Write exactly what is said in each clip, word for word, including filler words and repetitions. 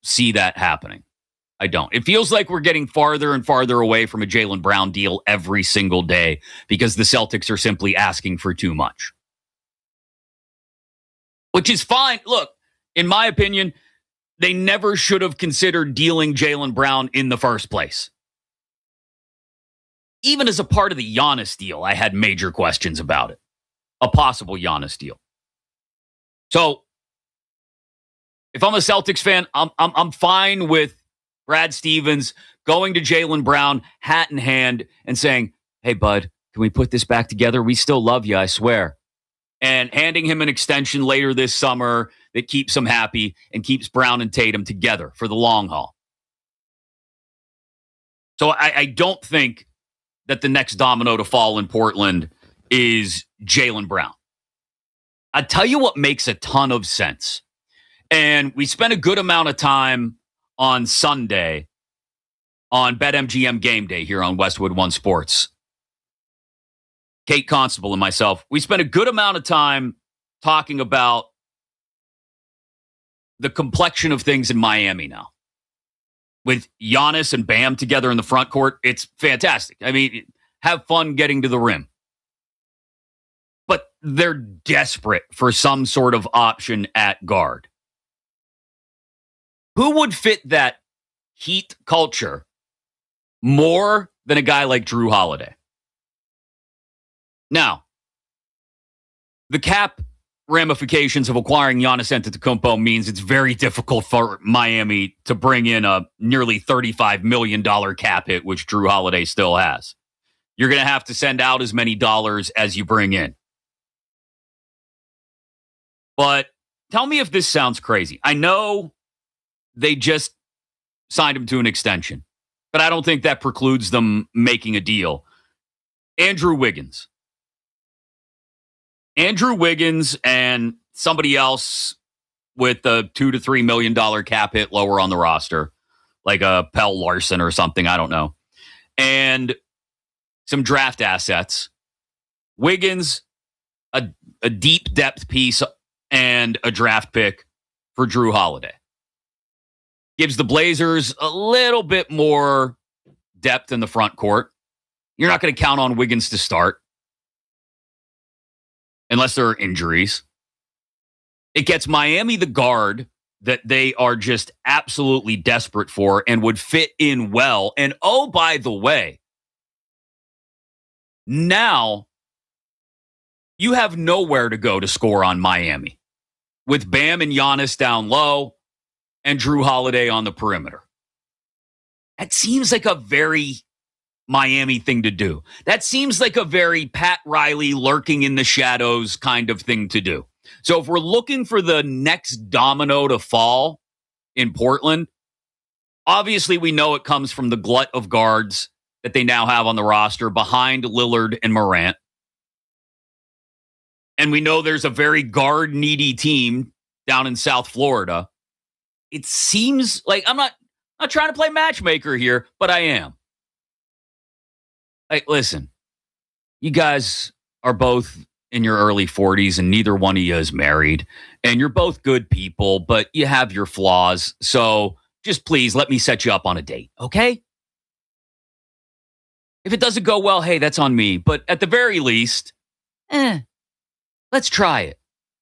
see that happening. I don't. It feels like we're getting farther and farther away from a Jaylen Brown deal every single day because the Celtics are simply asking for too much. Which is fine. Look, in my opinion, they never should have considered dealing Jaylen Brown in the first place. Even as a part of the Giannis deal, I had major questions about it. A possible Giannis deal. So, if I'm a Celtics fan, I'm I'm, I'm fine with Brad Stevens going to Jaylen Brown, hat in hand, and saying, hey, bud, can we put this back together? We still love you, I swear. And handing him an extension later this summer that keeps him happy and keeps Brown and Tatum together for the long haul. So I, I don't think that the next domino to fall in Portland is Jaylen Brown. I tell you what makes a ton of sense. And we spent a good amount of time on Sunday on BetMGM Game Day here on Westwood One Sports. Kate Constable and myself, we spent a good amount of time talking about the complexion of things in Miami now. With Giannis and Bam together in the front court, it's fantastic. I mean, have fun getting to the rim. But they're desperate for some sort of option at guard. Who would fit that Heat culture more than a guy like Jrue Holiday? Now, the cap ramifications of acquiring Giannis Antetokounmpo means it's very difficult for Miami to bring in a nearly thirty-five million dollars cap hit, which Jrue Holiday still has. You're going to have to send out as many dollars as you bring in. But tell me if this sounds crazy. I know they just signed him to an extension, but I don't think that precludes them making a deal. Andrew Wiggins. Andrew Wiggins and somebody else with a two to three million dollar cap hit lower on the roster, like a Pell Larson or something, I don't know, and some draft assets. Wiggins, a, a deep depth piece, and a draft pick for Jrue Holiday. Gives the Blazers a little bit more depth in the front court. You're not going to count on Wiggins to start unless there are injuries. It gets Miami the guard that they are just absolutely desperate for and would fit in well. And oh, by the way, now you have nowhere to go to score on Miami with Bam and Giannis down low and Jrue Holiday on the perimeter. That seems like a very Miami thing to do. That seems like a very Pat Riley lurking in the shadows kind of thing to do. So if we're looking for the next domino to fall in Portland, obviously we know it comes from the glut of guards that they now have on the roster behind Lillard and Morant. And we know there's a very guard-needy team down in South Florida. It seems like I'm not, not trying to play matchmaker here, but I am. Like, listen, you guys are both in your early forties and neither one of you is married. And you're both good people, but you have your flaws. So just please let me set you up on a date, okay? If it doesn't go well, hey, that's on me. But at the very least, eh, let's try it.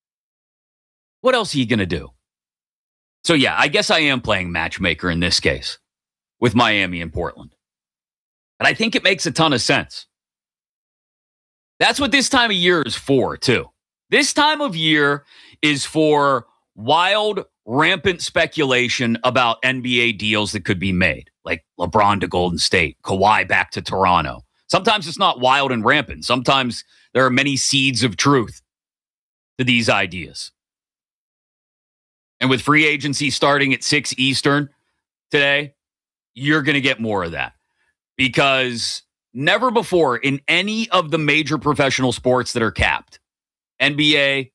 What else are you going to do? So yeah, I guess I am playing matchmaker in this case with Miami and Portland. And I think it makes a ton of sense. That's what this time of year is for, too. This time of year is for wild, rampant speculation about N B A deals that could be made, like LeBron to Golden State, Kawhi back to Toronto. Sometimes it's not wild and rampant. Sometimes there are many seeds of truth to these ideas. And with free agency starting at six Eastern today, you're going to get more of that. Because never before in any of the major professional sports that are capped, N B A,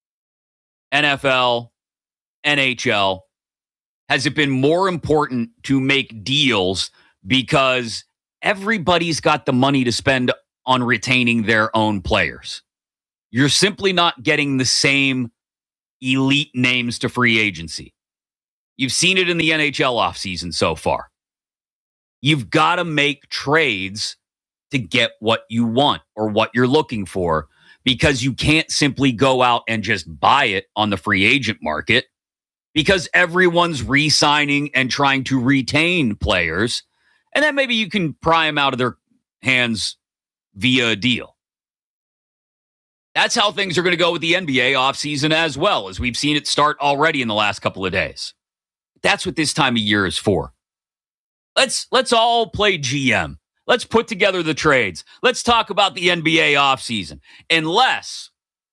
N F L, N H L, has it been more important to make deals because everybody's got the money to spend on retaining their own players. You're simply not getting the same elite names to free agency. You've seen it in the N H L offseason so far. You've got to make trades to get what you want or what you're looking for, because you can't simply go out and just buy it on the free agent market, because everyone's re-signing and trying to retain players. And then maybe you can pry them out of their hands via a deal. That's how things are going to go with the N B A offseason as well, as we've seen it start already in the last couple of days. That's what this time of year is for. Let's let's all play G M. Let's put together the trades. Let's talk about the N B A offseason. Unless,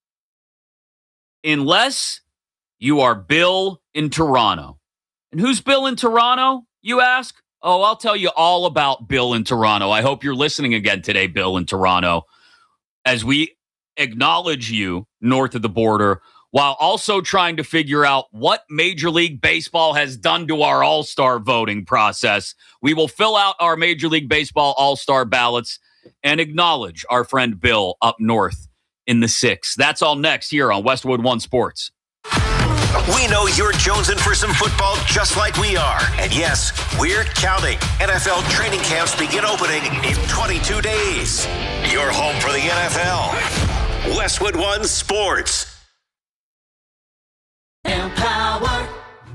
unless you are Bill in Toronto. And who's Bill in Toronto, you ask? Oh, I'll tell you all about Bill in Toronto. I hope you're listening again today, Bill in Toronto, as we acknowledge you north of the border, while also trying to figure out what Major League Baseball has done to our All-Star voting process. We will fill out our Major League Baseball All-Star ballots and acknowledge our friend Bill up north in the six. That's all next here on Westwood One Sports. We know you're jonesing for some football just like we are. And yes, we're counting. N F L training camps begin opening in twenty-two days. You're home for the N F L. Westwood One Sports. Empower.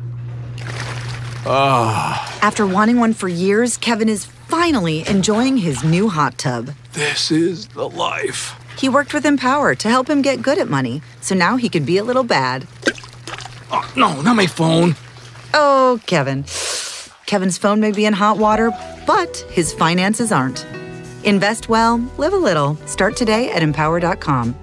Oh. After wanting one for years, Kevin is finally enjoying his new hot tub. This is the life. He worked with Empower to help him get good at money, so now he can be a little bad. Oh, no, not my phone. Oh, Kevin. Kevin's phone may be in hot water, but his finances aren't. Invest well, live a little. Start today at empower dot com.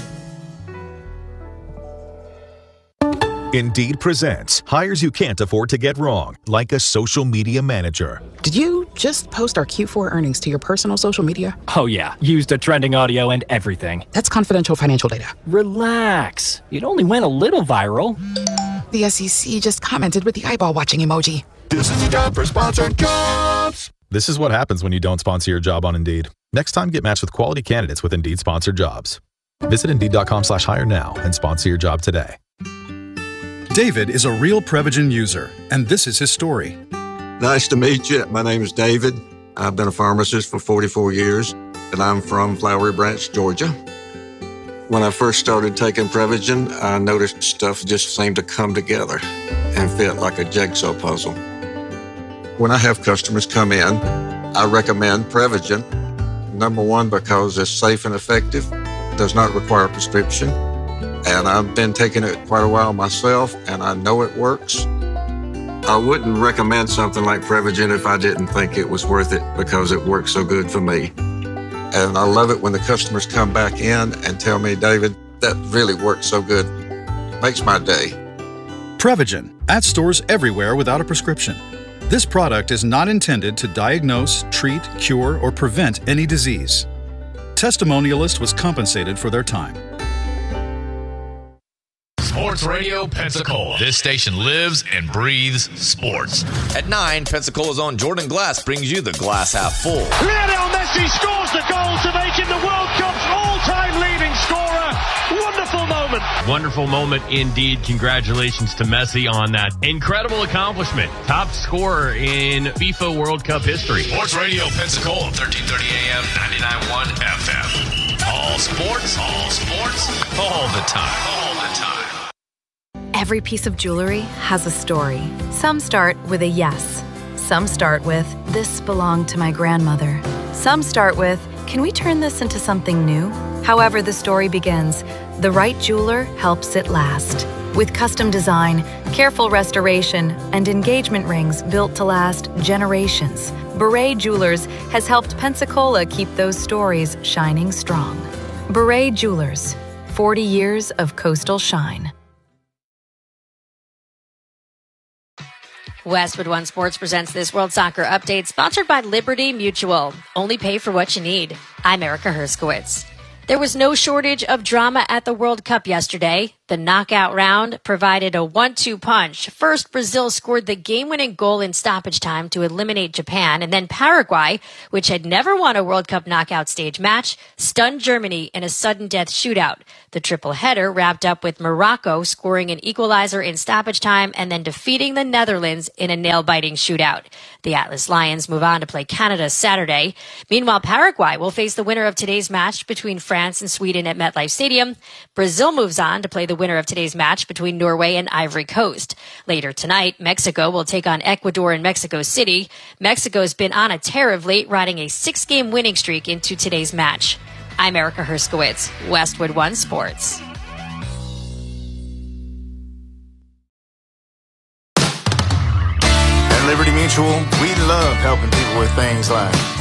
Indeed presents hires you can't afford to get wrong, like a social media manager. Did you just post our Q four earnings to your personal social media? Oh yeah, used a trending audio and everything. That's confidential financial data. Relax. It only went a little viral. The S E C just commented with the eyeball watching emoji. This is a job for sponsored jobs. This is what happens when you don't sponsor your job on Indeed. Next time, get matched with quality candidates with Indeed sponsored jobs. Visit Indeed.com slash hire now and sponsor your job today. David is a real Prevagen user, and this is his story. Nice to meet you. My name is David. I've been a pharmacist for forty-four years, and I'm from Flowery Branch, Georgia. When I first started taking Prevagen, I noticed stuff just seemed to come together and fit like a jigsaw puzzle. When I have customers come in, I recommend Prevagen. Number one, because it's safe and effective, does not require a prescription. And I've been taking it quite a while myself, and I know it works. I wouldn't recommend something like Prevagen if I didn't think it was worth it, because it works so good for me. And I love it when the customers come back in and tell me, David, that really works so good. Makes my day. Prevagen, at stores everywhere without a prescription. This product is not intended to diagnose, treat, cure, or prevent any disease. Testimonialist was compensated for their time. Sports Radio Pensacola. This station lives and breathes sports. At nine, Pensacola's own Jordan Glass brings you the glass half full. Lionel Messi scores the goal to make him the World Cup's all-time leading scorer. Wonderful moment. Wonderful moment indeed. Congratulations to Messi on that incredible accomplishment. Top scorer in FIFA World Cup history. Sports Radio Pensacola, thirteen thirty A M, ninety-nine point one F M. All sports, all sports, all the time, all the time. Every piece of jewelry has a story. Some start with a yes. Some start with, this belonged to my grandmother. Some start with, can we turn this into something new? However the story begins, the right jeweler helps it last. With custom design, careful restoration, and engagement rings built to last generations, Beret Jewelers has helped Pensacola keep those stories shining strong. Beret Jewelers, forty years of coastal shine. Westwood One Sports presents this World Soccer Update, sponsored by Liberty Mutual. Only pay for what you need. I'm Erica Herskowitz. There was no shortage of drama at the World Cup yesterday. The The knockout round provided a one two punch. First, Brazil scored the game-winning goal in stoppage time to eliminate Japan, and then Paraguay, which had never won a World Cup knockout stage match, stunned Germany in a sudden death shootout. The triple header wrapped up with Morocco scoring an equalizer in stoppage time and then defeating the Netherlands in a nail-biting shootout. The Atlas Lions move on to play Canada Saturday. Meanwhile, Paraguay will face the winner of today's match between France and Sweden at MetLife Stadium. Brazil moves on to play the winner of today's match between Norway and Ivory Coast. Later tonight, Mexico will take on Ecuador in Mexico City. Mexico's been on a tear of late, riding a six-game winning streak into today's match. I'm Erica Herskowitz, Westwood One Sports. At Liberty Mutual, we love helping people with things like